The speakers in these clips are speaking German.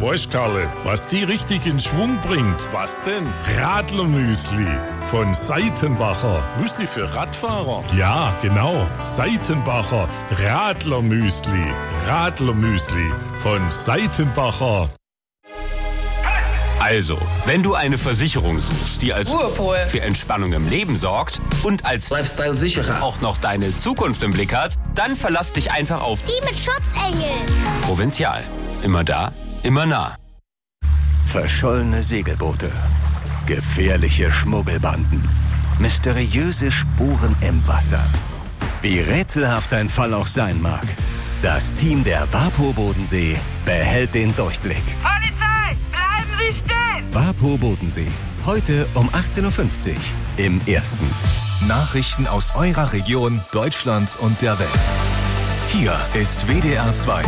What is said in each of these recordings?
Weißt, Karle, was die richtig in Schwung bringt? Was denn? Radlermüsli von Seitenbacher. Müsli für Radfahrer? Ja, genau. Seitenbacher Radlermüsli. Radlermüsli von Seitenbacher. Also, wenn du eine Versicherung suchst, die als Ruhepol für Entspannung im Leben sorgt und als Lifestyle-Sicherer auch noch deine Zukunft im Blick hat, dann verlass dich einfach auf die mit Schutzengeln. Provinzial. Immer da, immer nah. Verschollene Segelboote, gefährliche Schmuggelbanden, mysteriöse Spuren im Wasser. Wie rätselhaft ein Fall auch sein mag, das Team der WaPo Bodensee behält den Durchblick. Polizei, bleiben Sie stehen! WaPo Bodensee, heute um 18.50 Uhr im Ersten. Nachrichten aus eurer Region, Deutschland und der Welt. Hier ist WDR 2.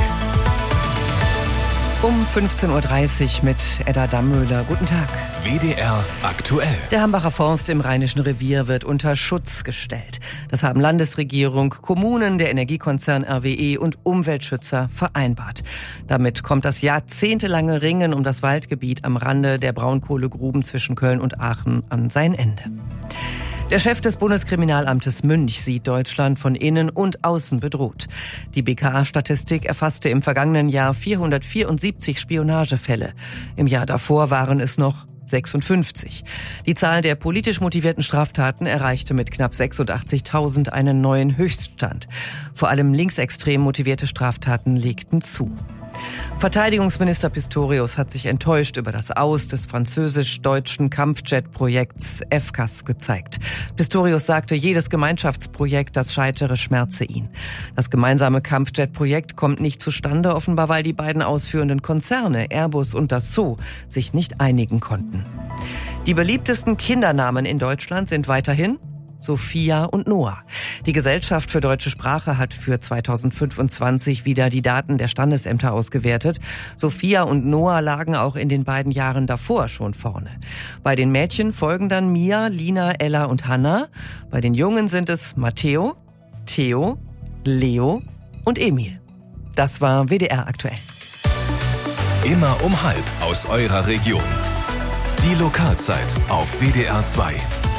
Um 15.30 Uhr mit Edda Dammöhler. Guten Tag. WDR aktuell. Der Hambacher Forst im Rheinischen Revier wird unter Schutz gestellt. Das haben Landesregierung, Kommunen, der Energiekonzern RWE und Umweltschützer vereinbart. Damit kommt das jahrzehntelange Ringen um das Waldgebiet am Rande der Braunkohlegruben zwischen Köln und Aachen an sein Ende. Der Chef des Bundeskriminalamtes Münch sieht Deutschland von innen und außen bedroht. Die BKA-Statistik erfasste im vergangenen Jahr 474 Spionagefälle. Im Jahr davor waren es noch 56. Die Zahl der politisch motivierten Straftaten erreichte mit knapp 86.000 einen neuen Höchststand. Vor allem linksextrem motivierte Straftaten legten zu. Verteidigungsminister Pistorius hat sich enttäuscht über das Aus des französisch-deutschen Kampfjet-Projekts FCAS gezeigt. Pistorius sagte, jedes Gemeinschaftsprojekt, das scheitere, schmerze ihn. Das gemeinsame Kampfjet-Projekt kommt nicht zustande, offenbar weil die beiden ausführenden Konzerne, Airbus und Dassault, sich nicht einigen konnten. Die beliebtesten Kindernamen in Deutschland sind weiterhin Sophia und Noah. Die Gesellschaft für deutsche Sprache hat für 2025 wieder die Daten der Standesämter ausgewertet. Sophia und Noah lagen auch in den beiden Jahren davor schon vorne. Bei den Mädchen folgen dann Mia, Lina, Ella und Hannah. Bei den Jungen sind es Matteo, Theo, Leo und Emil. Das war WDR aktuell. Immer um 12:30 aus eurer Region. Die Lokalzeit auf WDR 2.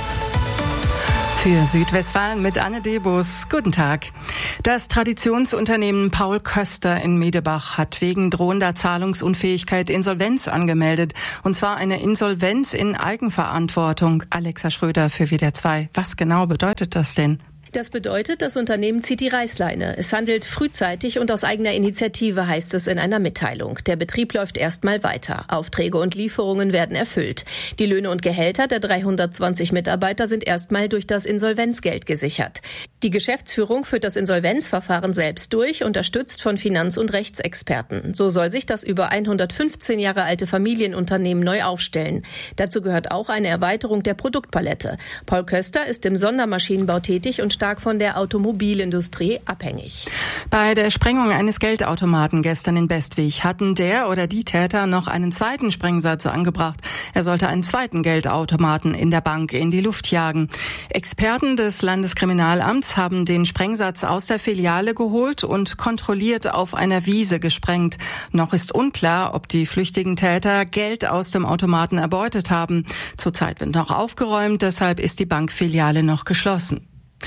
Für Südwestfalen mit Anne Debus. Guten Tag. Das Traditionsunternehmen Paul Köster in Medebach hat wegen drohender Zahlungsunfähigkeit Insolvenz angemeldet. Und zwar eine Insolvenz in Eigenverantwortung. Alexa Schröder für WDR 2. Was genau bedeutet das denn? Das bedeutet, das Unternehmen zieht die Reißleine. Es handelt frühzeitig und aus eigener Initiative, heißt es in einer Mitteilung. Der Betrieb läuft erstmal weiter. Aufträge und Lieferungen werden erfüllt. Die Löhne und Gehälter der 320 Mitarbeiter sind erstmal durch das Insolvenzgeld gesichert. Die Geschäftsführung führt das Insolvenzverfahren selbst durch, unterstützt von Finanz- und Rechtsexperten. So soll sich das über 115 Jahre alte Familienunternehmen neu aufstellen. Dazu gehört auch eine Erweiterung der Produktpalette. Paul Köster ist im Sondermaschinenbau tätig und stark von der Automobilindustrie abhängig. Bei der Sprengung eines Geldautomaten gestern in Bestwig hatten der oder die Täter noch einen zweiten Sprengsatz angebracht. Er sollte einen zweiten Geldautomaten in der Bank in die Luft jagen. Experten des Landeskriminalamts haben den Sprengsatz aus der Filiale geholt und kontrolliert auf einer Wiese gesprengt. Noch ist unklar, ob die flüchtigen Täter Geld aus dem Automaten erbeutet haben. Zurzeit wird noch aufgeräumt, deshalb ist die Bankfiliale noch geschlossen.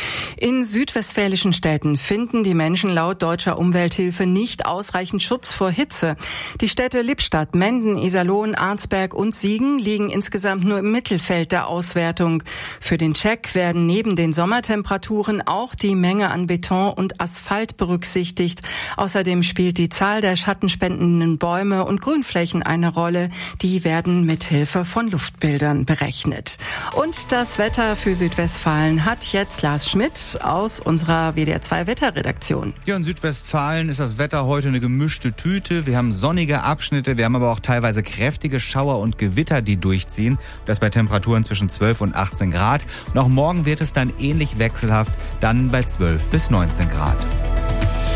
In südwestfälischen Städten finden die Menschen laut Deutscher Umwelthilfe nicht ausreichend Schutz vor Hitze. Die Städte Lippstadt, Menden, Iserlohn, Arnsberg und Siegen liegen insgesamt nur im Mittelfeld der Auswertung. Für den Check werden neben den Sommertemperaturen auch die Menge an Beton und Asphalt berücksichtigt. Außerdem spielt die Zahl der schattenspendenden Bäume und Grünflächen eine Rolle. Die werden mit Hilfe von Luftbildern berechnet. Und das Wetter für Südwestfalen hat jetzt Lars Schmidt aus unserer WDR 2 Wetterredaktion. Hier in Südwestfalen ist das Wetter heute eine gemischte Tüte. Wir haben sonnige Abschnitte, wir haben aber auch teilweise kräftige Schauer und Gewitter, die durchziehen. Das bei Temperaturen zwischen 12 und 18 Grad. Und auch morgen wird es dann ähnlich wechselhaft, dann bei 12 bis 19 Grad.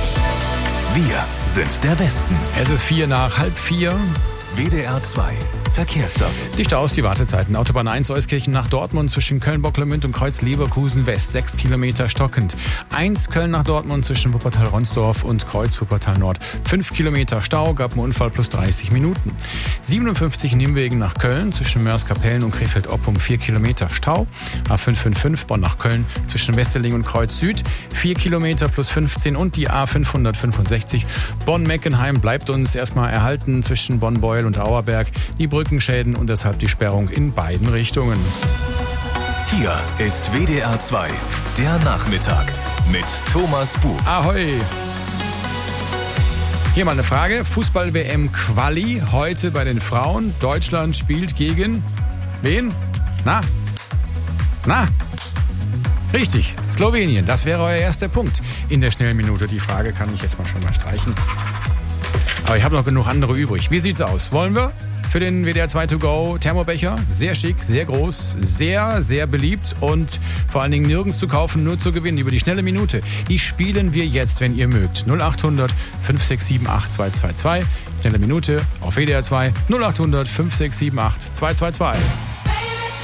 Wir sind der Westen. Es ist 3:04. WDR 2 Verkehrsservice. Die Staus, die Wartezeiten. Autobahn 1 Euskirchen nach Dortmund zwischen Köln-Bocklemünd und Kreuz-Leverkusen West. 6 Kilometer stockend. 1 Köln nach Dortmund zwischen Wuppertal-Ronsdorf und Kreuz-Wuppertal-Nord. 5 Kilometer Stau, gab einen Unfall plus 30 Minuten. 57 Nimwegen nach Köln zwischen Mörs-Kapellen und Krefeld-Oppum. 4 Kilometer Stau. A555 Bonn nach Köln zwischen Westerling und Kreuz Süd. 4 Kilometer plus 15 und die A565 Bonn-Meckenheim bleibt uns erstmal erhalten zwischen Bonn-Beuel und Auerberg. Die Brückenschäden und deshalb die Sperrung in beiden Richtungen. Hier ist WDR 2, der Nachmittag mit Thomas Buch. Ahoi! Hier mal eine Frage. Fußball-WM-Quali heute bei den Frauen. Deutschland spielt gegen wen? Na? Richtig, Slowenien. Das wäre euer erster Punkt in der schnellen Minute. Die Frage kann ich jetzt schon mal streichen. Aber ich habe noch genug andere übrig. Wie sieht's aus? Wollen wir für den WDR 2 To Go Thermobecher? Sehr schick, sehr groß, sehr, sehr beliebt und vor allen Dingen nirgends zu kaufen, nur zu gewinnen. Über die schnelle Minute. Die spielen wir jetzt, wenn ihr mögt. 0800 5678 222. Schnelle Minute auf WDR 2 0800 5678 222.